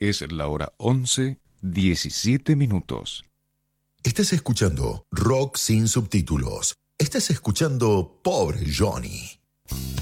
Es la hora 11:17. Estás escuchando Rock sin subtítulos. Estás escuchando Pobre Johnny.